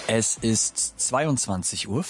Es ist 22:15 Uhr.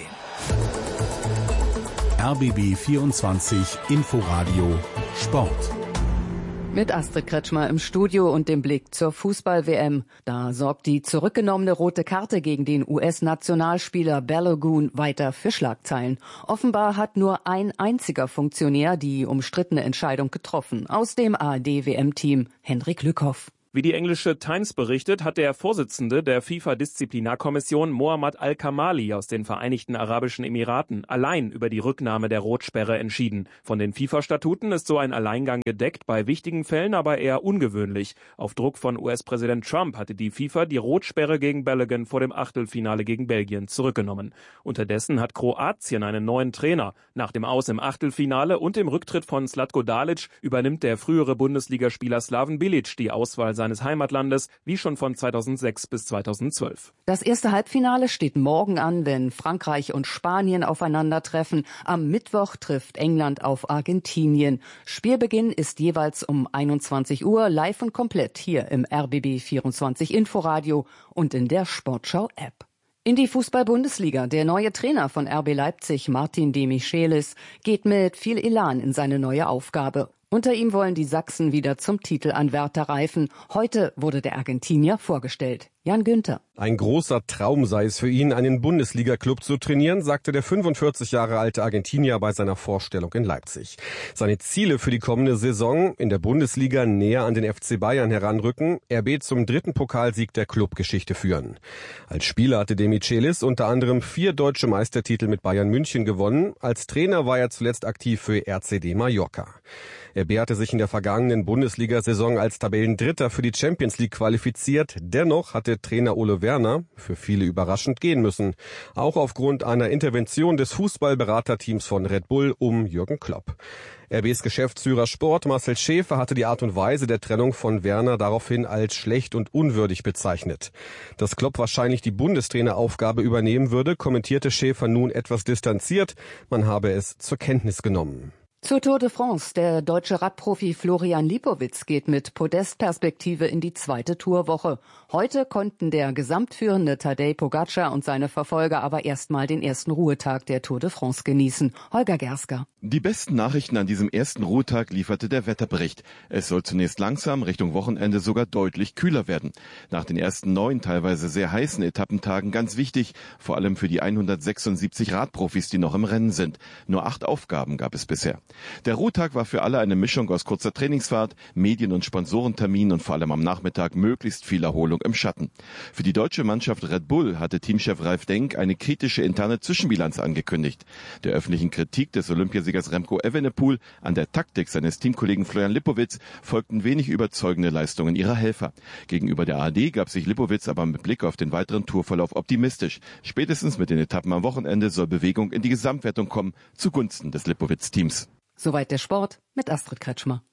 RBB 24 Inforadio Sport. Mit Astrid Kretschmer im Studio und dem Blick zur Fußball-WM. Da sorgt die zurückgenommene rote Karte gegen den US-Nationalspieler Balogun weiter für Schlagzeilen. Offenbar hat nur ein einziger Funktionär die umstrittene Entscheidung getroffen. Aus dem ARD-WM-Team Hendrik Lückhoff. Wie die englische Times berichtet, hat der Vorsitzende der FIFA-Disziplinarkommission Mohammed Al-Kamali aus den Vereinigten Arabischen Emiraten allein über die Rücknahme der Rotsperre entschieden. Von den FIFA-Statuten ist so ein Alleingang gedeckt, bei wichtigen Fällen aber eher ungewöhnlich. Auf Druck von US-Präsident Trump hatte die FIFA die Rotsperre gegen Balogun vor dem Achtelfinale gegen Belgien zurückgenommen. Unterdessen hat Kroatien einen neuen Trainer. Nach dem Aus im Achtelfinale und dem Rücktritt von Zlatko Dalic übernimmt der frühere Bundesligaspieler Slaven Bilic die Auswahl seines Heimatlandes, wie schon von 2006 bis 2012. Das erste Halbfinale steht morgen an, wenn Frankreich und Spanien aufeinandertreffen. Am Mittwoch trifft England auf Argentinien. Spielbeginn ist jeweils um 21 Uhr live und komplett hier im RBB 24 Inforadio und in der Sportschau-App. In die Fußball-Bundesliga. Der neue Trainer von RB Leipzig, Martin de Michelis, geht mit viel Elan in seine neue Aufgabe. Unter ihm wollen die Sachsen wieder zum Titelanwärter reifen. Heute wurde der Argentinier vorgestellt. Jan Günther. Ein großer Traum sei es für ihn, einen Bundesliga-Club zu trainieren, sagte der 45 Jahre alte Argentinier bei seiner Vorstellung in Leipzig. Seine Ziele für die kommende Saison: in der Bundesliga näher an den FC Bayern heranrücken, RB zum 3. Pokalsieg der Clubgeschichte führen. Als Spieler hatte de Michelis unter anderem 4 deutsche Meistertitel mit Bayern München gewonnen. Als Trainer war er zuletzt aktiv für RCD Mallorca. RB hatte sich in der vergangenen Bundesliga-Saison als Tabellendritter für die Champions League qualifiziert. Dennoch hatte Trainer Ole Werner für viele überraschend gehen müssen. Auch aufgrund einer Intervention des Fußballberaterteams von Red Bull um Jürgen Klopp. RBs Geschäftsführer Sport Marcel Schäfer hatte die Art und Weise der Trennung von Werner daraufhin als schlecht und unwürdig bezeichnet. Dass Klopp wahrscheinlich die Bundestraineraufgabe übernehmen würde, kommentierte Schäfer nun etwas distanziert. Man habe es zur Kenntnis genommen. Zur Tour de France. Der deutsche Radprofi Florian Lipowitz geht mit Podestperspektive in die zweite Tourwoche. Heute konnten der gesamtführende Tadej Pogacar und seine Verfolger aber erstmal den ersten Ruhetag der Tour de France genießen. Holger Gersker. Die besten Nachrichten an diesem ersten Ruhetag lieferte der Wetterbericht. Es soll zunächst langsam, Richtung Wochenende sogar deutlich kühler werden. Nach den ersten 9 teilweise sehr heißen Etappentagen ganz wichtig, vor allem für die 176 Radprofis, die noch im Rennen sind. Nur 8 Aufgaben gab es bisher. Der Ruhetag war für alle eine Mischung aus kurzer Trainingsfahrt, Medien- und Sponsorenterminen und vor allem am Nachmittag möglichst viel Erholung im Schatten. Für die deutsche Mannschaft Red Bull hatte Teamchef Ralf Denk eine kritische interne Zwischenbilanz angekündigt. Der öffentlichen Kritik des Olympiasiegers Remco Evenepoel an der Taktik seines Teamkollegen Florian Lipowitz folgten wenig überzeugende Leistungen ihrer Helfer. Gegenüber der ARD gab sich Lipowitz aber mit Blick auf den weiteren Tourverlauf optimistisch. Spätestens mit den Etappen am Wochenende soll Bewegung in die Gesamtwertung kommen, zugunsten des Lipowitz-Teams. Soweit der Sport mit Astrid Kretschmer.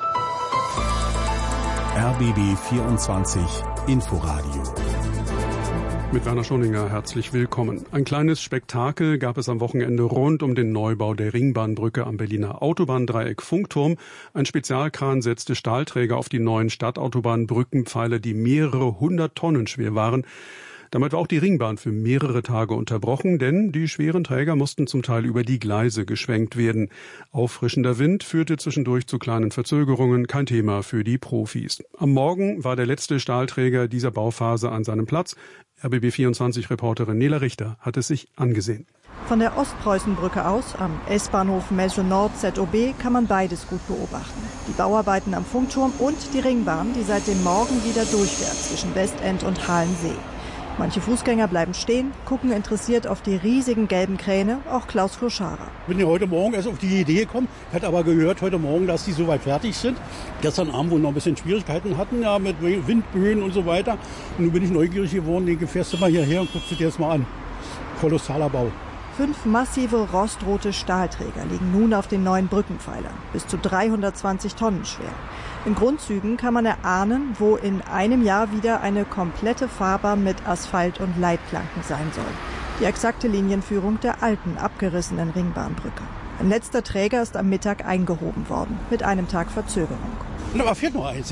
RBB 24 Inforadio. Mit Werner Schoninger herzlich willkommen. Ein kleines Spektakel gab es am Wochenende rund um den Neubau der Ringbahnbrücke am Berliner Autobahndreieck Funkturm. Ein Spezialkran setzte Stahlträger auf die neuen Stadtautobahnbrückenpfeiler, die mehrere 100 Tonnen schwer waren. Damit war auch die Ringbahn für mehrere Tage unterbrochen, denn die schweren Träger mussten zum Teil über die Gleise geschwenkt werden. Auffrischender Wind führte zwischendurch zu kleinen Verzögerungen, kein Thema für die Profis. Am Morgen war der letzte Stahlträger dieser Bauphase an seinem Platz. RBB24-Reporterin Nela Richter hat es sich angesehen. Von der Ostpreußenbrücke aus am S-Bahnhof Messe Nord ZOB kann man beides gut beobachten. Die Bauarbeiten am Funkturm und die Ringbahn, die seit dem Morgen wieder durchfährt zwischen Westend und Halensee. Manche Fußgänger bleiben stehen, gucken interessiert auf die riesigen gelben Kräne, auch Klaus Kloschara. Ich bin ja heute Morgen erst auf die Idee gekommen, hatte aber gehört heute Morgen, dass die soweit fertig sind. Gestern Abend wohl noch ein bisschen Schwierigkeiten hatten, ja, mit Windböen und so weiter. Und nun bin ich neugierig geworden, den fährst du mal hierher und guckst dir das mal an. Kolossaler Bau. 5 massive rostrote Stahlträger liegen nun auf den neuen Brückenpfeilern, bis zu 320 Tonnen schwer. In Grundzügen kann man erahnen, wo in einem Jahr wieder eine komplette Fahrbahn mit Asphalt und Leitplanken sein soll. Die exakte Linienführung der alten, abgerissenen Ringbahnbrücke. Ein letzter Träger ist am Mittag eingehoben worden, mit einem Tag Verzögerung. Und aber fehlt noch eins, ja?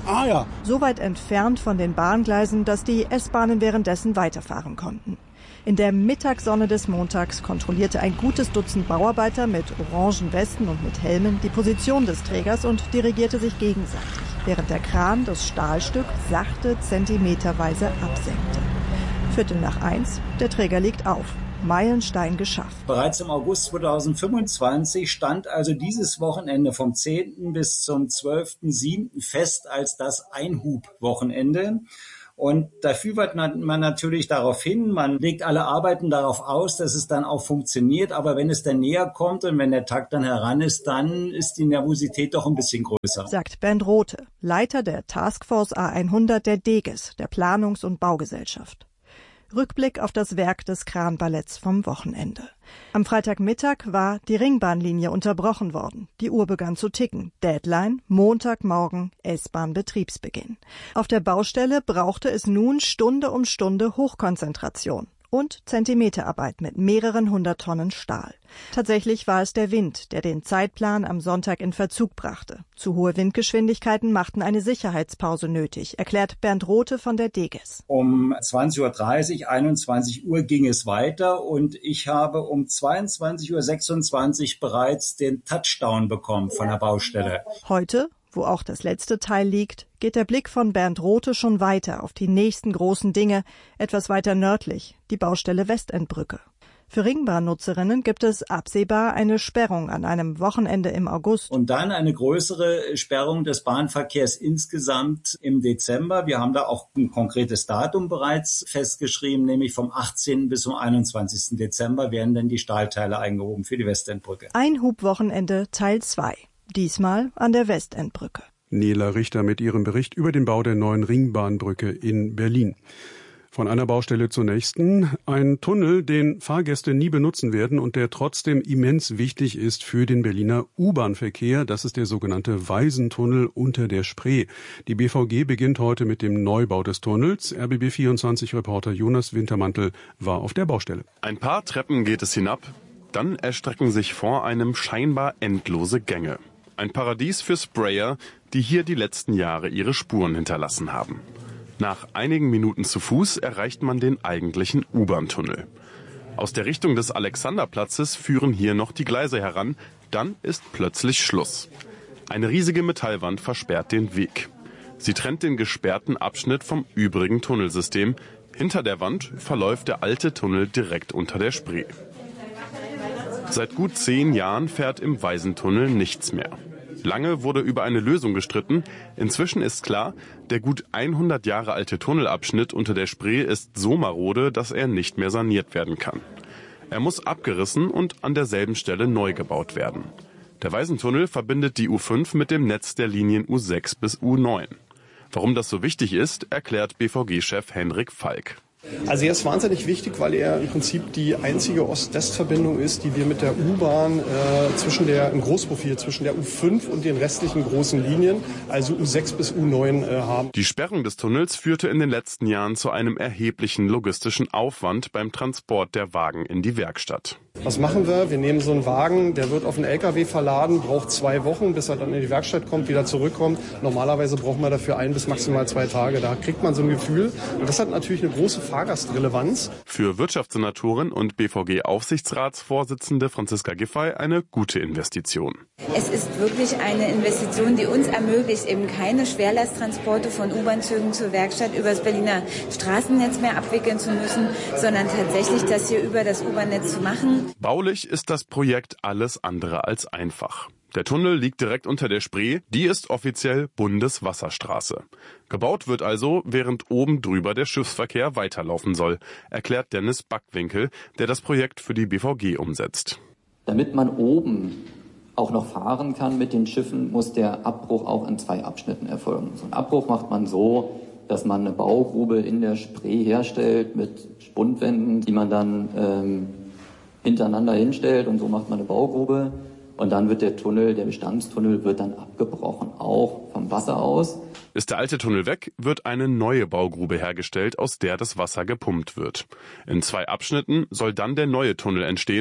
Ah ja. So weit entfernt von den Bahngleisen, dass die S-Bahnen währenddessen weiterfahren konnten. In der Mittagssonne des Montags kontrollierte ein gutes Dutzend Bauarbeiter mit orangen Westen und mit Helmen die Position des Trägers und dirigierte sich gegenseitig, während der Kran das Stahlstück sachte zentimeterweise absenkte. 1:15, der Träger liegt auf. Meilenstein geschafft. Bereits im August 2025 stand also dieses Wochenende vom 10. bis zum 12.07. fest als das Einhub-Wochenende. Und da fiebert man natürlich darauf hin, man legt alle Arbeiten darauf aus, dass es dann auch funktioniert. Aber wenn es dann näher kommt und wenn der Tag dann heran ist, dann ist die Nervosität doch ein bisschen größer. Sagt Bernd Rothe, Leiter der Taskforce A100 der DEGES, der Planungs- und Baugesellschaft. Rückblick auf das Werk des Kranballetts vom Wochenende. Am Freitagmittag war die Ringbahnlinie unterbrochen worden. Die Uhr begann zu ticken. Deadline, Montagmorgen, S-Bahn-Betriebsbeginn. Auf der Baustelle brauchte es nun Stunde um Stunde Hochkonzentration und Zentimeterarbeit mit mehreren 100 Tonnen Stahl. Tatsächlich war es der Wind, der den Zeitplan am Sonntag in Verzug brachte. Zu hohe Windgeschwindigkeiten machten eine Sicherheitspause nötig, erklärt Bernd Rothe von der DEGES. Um 20:30 Uhr, 21 Uhr ging es weiter und ich habe um 22:26 Uhr bereits den Touchdown bekommen von der Baustelle. Heute, wo auch das letzte Teil liegt, geht der Blick von Bernd Rothe schon weiter auf die nächsten großen Dinge, etwas weiter nördlich, die Baustelle Westendbrücke. Für Ringbahnnutzerinnen gibt es absehbar eine Sperrung an einem Wochenende im August. Und dann eine größere Sperrung des Bahnverkehrs insgesamt im Dezember. Wir haben da auch ein konkretes Datum bereits festgeschrieben, nämlich vom 18. bis zum 21. Dezember werden dann die Stahlteile eingehoben für die Westendbrücke. Einhub-Wochenende Teil 2. Diesmal an der Westendbrücke. Nela Richter mit ihrem Bericht über den Bau der neuen Ringbahnbrücke in Berlin. Von einer Baustelle zur nächsten. Ein Tunnel, den Fahrgäste nie benutzen werden und der trotzdem immens wichtig ist für den Berliner U-Bahn-Verkehr. Das ist der sogenannte Waisentunnel unter der Spree. Die BVG beginnt heute mit dem Neubau des Tunnels. RBB24-Reporter Jonas Wintermantel war auf der Baustelle. Ein paar Treppen geht es hinab. Dann erstrecken sich vor einem scheinbar endlose Gänge. Ein Paradies für Sprayer, die hier die letzten Jahre ihre Spuren hinterlassen haben. Nach einigen Minuten zu Fuß erreicht man den eigentlichen U-Bahn-Tunnel. Aus der Richtung des Alexanderplatzes führen hier noch die Gleise heran. Dann ist plötzlich Schluss. Eine riesige Metallwand versperrt den Weg. Sie trennt den gesperrten Abschnitt vom übrigen Tunnelsystem. Hinter der Wand verläuft der alte Tunnel direkt unter der Spree. Seit gut 10 Jahren fährt im Waisentunnel nichts mehr. Lange wurde über eine Lösung gestritten. Inzwischen ist klar, der gut 100 Jahre alte Tunnelabschnitt unter der Spree ist so marode, dass er nicht mehr saniert werden kann. Er muss abgerissen und an derselben Stelle neu gebaut werden. Der Waisentunnel verbindet die U5 mit dem Netz der Linien U6 bis U9. Warum das so wichtig ist, erklärt BVG-Chef Henrik Falk. Also er ist wahnsinnig wichtig, weil er im Prinzip die einzige Ost-West-Verbindung ist, die wir mit der U-Bahn im Großprofil zwischen der U5 und den restlichen großen Linien, also U6 bis U9 haben. Die Sperrung des Tunnels führte in den letzten Jahren zu einem erheblichen logistischen Aufwand beim Transport der Wagen in die Werkstatt. Was machen wir? Wir nehmen so einen Wagen, der wird auf einen LKW verladen, braucht 2 Wochen, bis er dann in die Werkstatt kommt, wieder zurückkommt. Normalerweise braucht man dafür 1 bis maximal 2 Tage. Da kriegt man so ein Gefühl. Und das hat natürlich eine große Fahrgastrelevanz. Für Wirtschaftssenatorin und BVG-Aufsichtsratsvorsitzende Franziska Giffey eine gute Investition. Es ist wirklich eine Investition, die uns ermöglicht, eben keine Schwerlasttransporte von U-Bahn-Zügen zur Werkstatt über das Berliner Straßennetz mehr abwickeln zu müssen, sondern tatsächlich das hier über das U-Bahn-Netz zu machen. Baulich ist das Projekt alles andere als einfach. Der Tunnel liegt direkt unter der Spree, die ist offiziell Bundeswasserstraße. Gebaut wird also, während oben drüber der Schiffsverkehr weiterlaufen soll, erklärt Dennis Backwinkel, der das Projekt für die BVG umsetzt. Damit man oben auch noch fahren kann mit den Schiffen, muss der Abbruch auch in 2 Abschnitten erfolgen. So einen Abbruch macht man so, dass man eine Baugrube in der Spree herstellt mit Spundwänden, die man dann hintereinander hinstellt, und so macht man eine Baugrube. Und dann wird der Tunnel, der Bestandstunnel, wird dann abgebrochen, auch vom Wasser aus. Ist der alte Tunnel weg, wird eine neue Baugrube hergestellt, aus der das Wasser gepumpt wird. In 2 Abschnitten soll dann der neue Tunnel entstehen.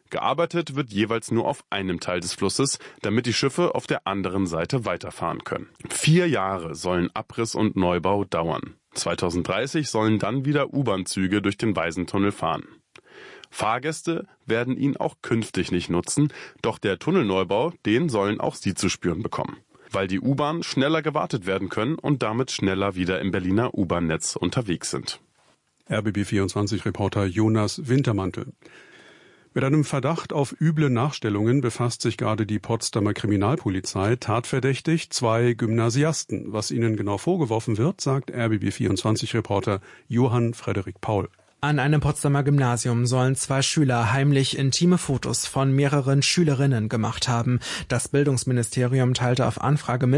Gearbeitet wird jeweils nur auf einem Teil des Flusses, damit die Schiffe auf der anderen Seite weiterfahren können. 4 Jahre sollen Abriss und Neubau dauern. 2030 sollen dann wieder U-Bahn-Züge durch den Weisentunnel fahren. Fahrgäste werden ihn auch künftig nicht nutzen, doch der Tunnelneubau, den sollen auch sie zu spüren bekommen, weil die U-Bahn schneller gewartet werden können und damit schneller wieder im Berliner U-Bahn-Netz unterwegs sind. RBB24-Reporter Jonas Wintermantel. Mit einem Verdacht auf üble Nachstellungen befasst sich gerade die Potsdamer Kriminalpolizei. Tatverdächtig 2 Gymnasiasten. Was ihnen genau vorgeworfen wird, sagt RBB24-Reporter Johann Frederik Paul. An einem Potsdamer Gymnasium sollen 2 Schüler heimlich intime Fotos von mehreren Schülerinnen gemacht haben. Das Bildungsministerium teilte auf Anfrage mit,